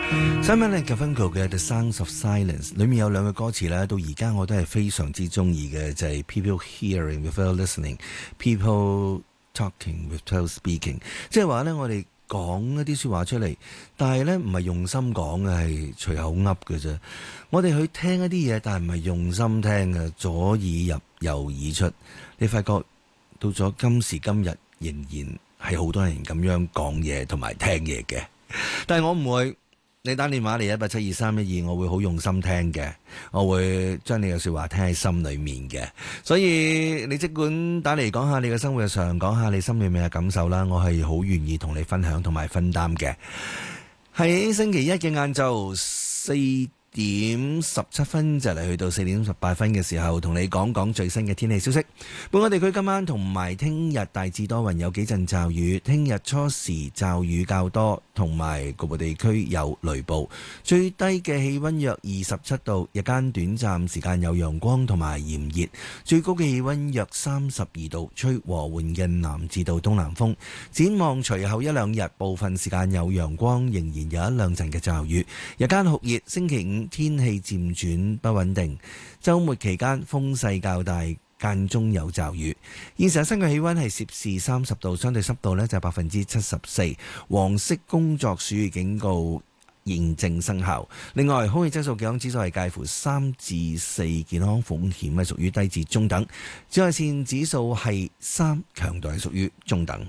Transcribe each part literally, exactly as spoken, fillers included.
Simon and Garfunkel 嘅 The Sounds of Silence 裏面有兩個歌詞咧，到而家我都係非常之中意嘅，就係、是、People hearing without listening, People talking without speaking。即係話咧，我哋講一啲說話出嚟，但係咧唔係用心講嘅，係隨口噏嘅啫。我哋去聽一啲嘢，但係唔係用心聽嘅，左耳入右耳出。你發覺到咗今時今日，仍然係好多人咁樣講嘢同埋聽嘢嘅。但係我唔會。你打電話嚟一八七二三一二，我會好用心聽嘅，我會將你嘅說話聽喺心裏面嘅。所以你即管打嚟講下你嘅生活日常，講下你心裏面嘅感受啦，我係好願意同你分享同埋分擔嘅。喺星期一嘅晏晝四點十七分就嚟去到四點十八分嘅時候，同你講講最新嘅天氣消息。本港地區今晚同埋聽日大致多雲，有幾陣驟雨。聽日初時驟雨較多，同埋局部地區有雷暴。最低嘅氣溫約二十七度，日間短暫時間有陽光同埋炎熱。最高嘅氣溫約三十二度，吹和緩嘅南至到東南風。展望隨後一兩日，部分時間有陽光，仍然有一兩陣嘅驟雨。日間酷熱，星期五天氣漸轉不穩定，週末期間風勢較大，間中有驟雨。現時嘅室外氣溫係攝氏三十度，相對濕度呢就係百分之七十四。黃色工作暑熱警告現正生效。另外，空氣質素健康指數係介乎三至四，健康風險係屬於低至中等。紫外線指數係三，強度係屬於中等。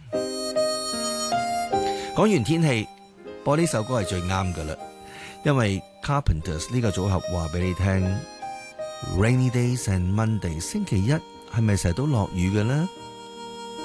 講完天氣，播呢首歌係最啱㗎喇，因為 Carpenters 呢個組合話俾你聽 Rainy Days and Monday， 星期一係咪成日都落雨嘅呢？